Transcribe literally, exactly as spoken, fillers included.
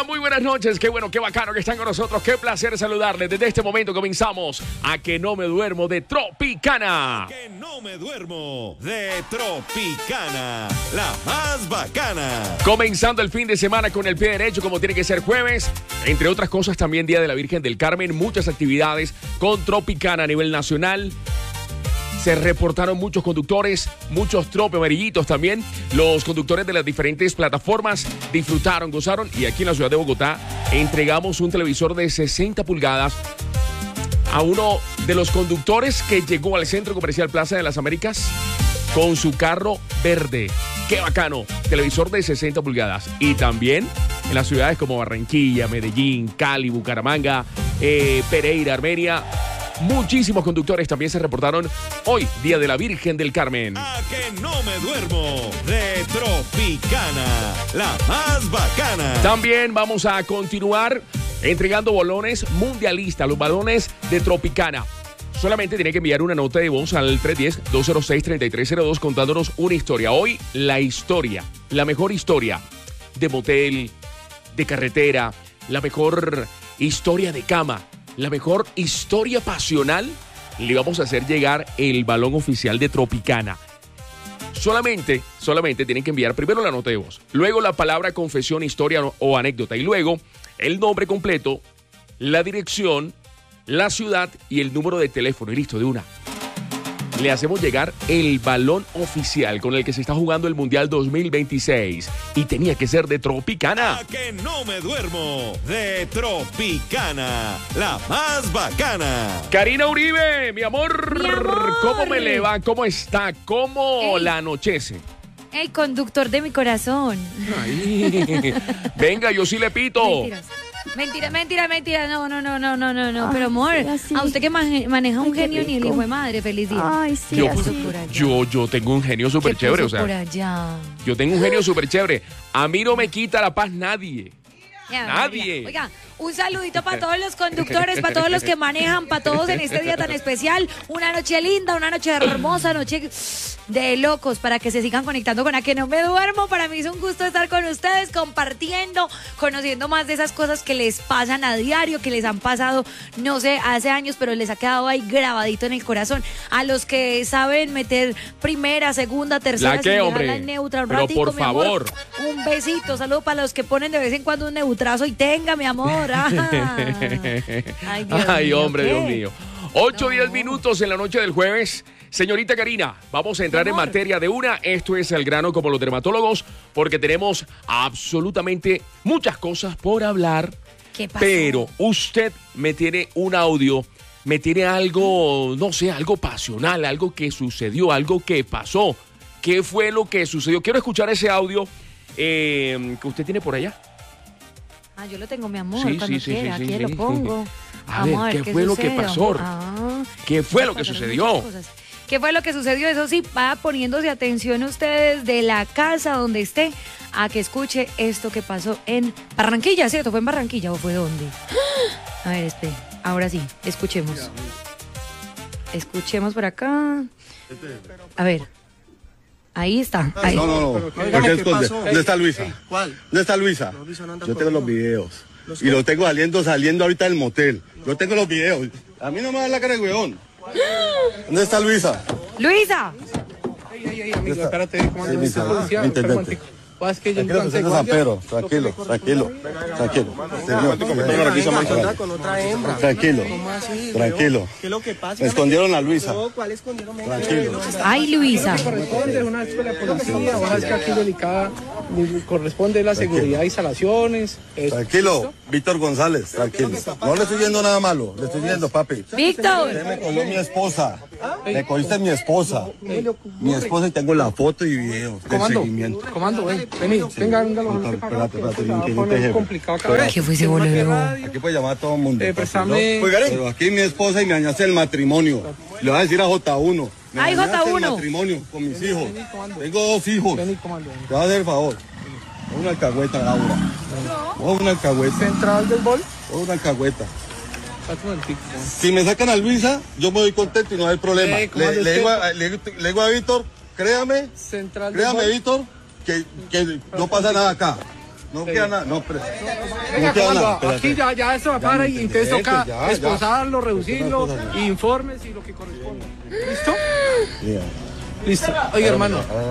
Hola, muy buenas noches. Qué bueno, qué bacano que están con nosotros. Qué placer saludarles. Desde este momento comenzamos a Que No Me Duermo de Tropicana. Que no me duermo de Tropicana, la más bacana. Comenzando el fin de semana con el pie derecho, como tiene que ser jueves. Entre otras cosas, también Día de la Virgen del Carmen. Muchas actividades con Tropicana a nivel nacional. Se reportaron muchos conductores, muchos trope amarillitos también. Los conductores de las diferentes plataformas disfrutaron, gozaron. Y aquí en la ciudad de Bogotá entregamos un televisor de sesenta pulgadas a uno de los conductores que llegó al Centro Comercial Plaza de las Américas con su carro verde. ¡Qué bacano! Televisor de sesenta pulgadas. Y también en las ciudades como Barranquilla, Medellín, Cali, Bucaramanga, eh, Pereira, Armenia. Muchísimos conductores también se reportaron hoy, Día de la Virgen del Carmen. A que no me duermo de Tropicana, la más bacana. También vamos a continuar entregando balones mundialistas, los balones de Tropicana. Solamente tiene que enviar una nota de voz al tres uno cero, dos cero seis, tres tres cero dos contándonos una historia. Hoy, la historia, la mejor historia de motel, de carretera, la mejor historia de cama. La mejor historia pasional, le vamos a hacer llegar el balón oficial de Tropicana. Solamente, solamente tienen que enviar primero la nota de voz, luego la palabra confesión, historia o anécdota y luego el nombre completo, la dirección, la ciudad y el número de teléfono. Y listo, de una. Le hacemos llegar el balón oficial con el que se está jugando el Mundial dos mil veintiséis. Y tenía que ser de Tropicana. A que no me duermo de Tropicana, la más bacana. Karina Uribe, mi amor. Mi amor. ¿Cómo me le va? ¿Cómo está? ¿Cómo Ey. la anochece? El conductor de mi corazón. Ay. Venga, yo sí le pito. Mentiras. Mentira, mentira, mentira. No, no, no, no, no, no, no. Pero amor, sí, así. a usted que maneja, maneja un Ay, qué genio ni el rico. hijo de madre. Feliz día. Ay, sí, Yo, puso así. por allá? yo, yo tengo un genio súper ¿Qué chévere, o puso sea, por allá? yo tengo un genio súper chévere. A mí no me quita la paz nadie. Ya, Nadie. ya. Oiga, un saludito para todos los conductores, para todos los que manejan, para todos en este día tan especial. Una noche linda, una noche hermosa, noche de locos, para que se sigan conectando con A Que No Me Duermo. Para mí es un gusto estar con ustedes, compartiendo, conociendo más de esas cosas que les pasan a diario, que les han pasado, no sé, hace años, pero les ha quedado ahí grabadito en el corazón. A los que saben meter primera, segunda, tercera, ¿La qué, sin hombre? dejarla en neutra un Pero ratico, por mi amor. favor. Un besito, saludo para los que ponen de vez en cuando un neutrazo y tenga, mi amor. Ah. Ay, Dios Ay, mío, hombre, ¿qué? Dios mío. Ocho, No. diez minutos en la noche del jueves. Señorita Karina, vamos a entrar en Amor. materia de una. Esto es el grano como los dermatólogos, porque tenemos absolutamente muchas cosas por hablar. ¿Qué pasó? Pero usted me tiene un audio, me tiene algo, no sé, algo pasional, algo que sucedió, algo que pasó. ¿Qué fue lo que sucedió? Quiero escuchar ese audio eh, que usted tiene por allá. Ah, yo lo tengo, mi amor, Sí, cuando sí, sí, quiera, sí, aquí sí, lo sí. pongo. A ver, Vamos ¿qué fue lo que sucede, pasó? amor. Ah, ¿Qué fue lo que pasaron sucedió? muchas cosas. ¿Qué fue lo que sucedió? Eso sí, va poniéndose atención ustedes de la casa donde esté a que escuche esto que pasó en Barranquilla, ¿cierto? ¿Fue en Barranquilla o fue dónde? A ver, espere. Ahora sí, escuchemos. Escuchemos por acá. A ver. Ahí está. Ahí. No, no, no. Óigame, ¿Qué ¿qué esconde? pasó? ¿Dónde está Luisa? ¿Cuál? ¿Dónde está Luisa? No, Luisa no anda Yo con tengo los nadie. videos. ¿Los Y qué? los tengo saliendo, saliendo ahorita del motel. Yo tengo los videos. A mí no me da la cara de weón. ¿Dónde está Luisa? Luisa. Ey, ey, ey, amigo, Está. espérate, ¿cómo Sí, anda mi esta señor. policía? Intendente. Espera un momentico. Pues es que yo Tranquilo, entré señor de San Pedro. guardia. Tranquilo, Lo que le tranquilo, corresponde. tranquilo. Venga, venga, anda con otra hembra. Tranquilo, ¿Cómo así, tranquilo. weón? ¿Qué es lo que pasa? Me escondieron a Luisa. No, ¿cuál escondieron? Venga, Tranquilo. venga, venga. Ay, Luisa. Corresponde una escuela de policía, vos sabes que aquí delicada corresponde la seguridad, instalaciones. eso. Tranquilo, Víctor González, tranquilo. No le estoy viendo nada malo, le estoy viendo, papi. Víctor. Usted me coló mi esposa. Me cogiste mi esposa. Mi esposa y tengo la foto y videos del Comando, seguimiento. comando, ven, vení, venga, venga, los Espérate, para acá, espérate, que se va a espérate, poner jefe. complicado acá. ¿Qué fue ese bolero? Aquí puede llamar a todo el mundo. Eh, papi, préstame- ¿no? Pero aquí mi esposa y me dañaste el matrimonio. Le voy a decir a J uno. Me Ay, dañaste J uno. el matrimonio con mis hijos. Tengo dos hijos. Vení, comando. vení. Te voy a hacer el favor. Pon una alcahueta, Laura. Pon una alcahueta. Central del bol. Pon una alcahueta. Espérate un momentico. Si me sacan a Luisa, yo me doy contento y no hay problema. Eh, ¿cómo le, andas le digo usted? a, le, le digo a Víctor, créame, Central del créame, bol. Víctor, que, que no pasa nada acá. No queda nada, no, pero... Venga, no queda comando, nada, espérate. aquí ya, ya esto va para y Ya, entonces toca ya, ya. esposarlo, reducirlo, Otra cosa, informes y lo que corresponda. ¿Listo? Mira. Listo. Oiga, hermano.